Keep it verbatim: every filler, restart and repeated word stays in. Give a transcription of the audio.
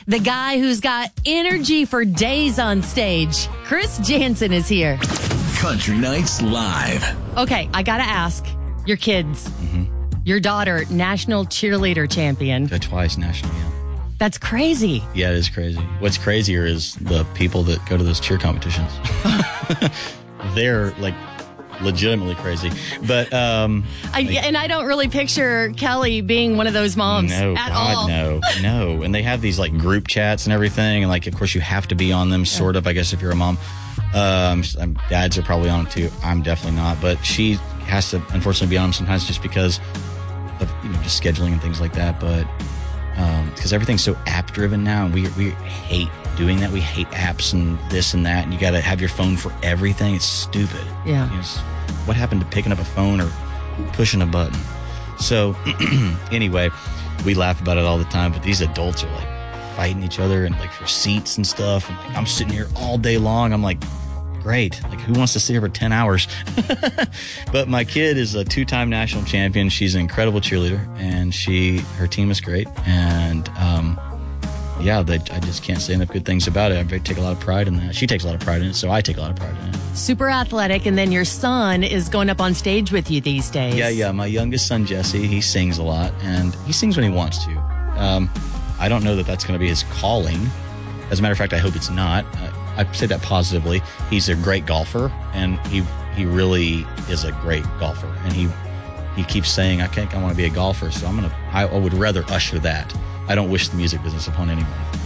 The guy who's got energy for days on stage. Chris Jansen is here. Country Nights Live. Okay, I gotta ask. Your kids. Mm-hmm. Your daughter, national cheerleader champion. Go twice national, yeah. That's crazy. Yeah, it is crazy. What's crazier is the people that go to those cheer competitions. They're like legitimately crazy. But um I, like, and I don't really picture Kelly being one of those moms no, at God, all. no, no. And they have these like group chats and everything, and like of course you have to be on them, sort of. I guess if you're a mom, um, dads are probably on it too. I'm definitely not, but she has to unfortunately be on them sometimes just because of you know just scheduling and things like that. But um, because everything's so app driven now, and we we hate doing that. We hate apps and this and that, and you got to have your phone for everything. It's stupid. Yeah. You know, what happened to picking up a phone or pushing a button? So anyway, we laugh about it all the time, but these adults are like fighting each other and like for seats and stuff. And like I'm sitting here all day long. I'm like, great. Like who wants to sit here for ten hours? But my kid is a two-time national champion. She's an incredible cheerleader, and she her team is great. And um, yeah, they, I just can't say enough good things about it. I take a lot of pride in that. She takes a lot of pride in it, so I take a lot of pride in it. Super athletic, and then your son is going up on stage with you these days. Yeah, yeah. My youngest son, Jesse, he sings a lot, and he sings when he wants to. Um, I don't know that that's going to be his calling. As a matter of fact, I hope it's not. Uh, I say that positively. He's a great golfer, and he he really is a great golfer. And he he keeps saying, "I think I want to be a golfer." So I'm gonna. I, I would rather usher that. I don't wish the music business upon anyone.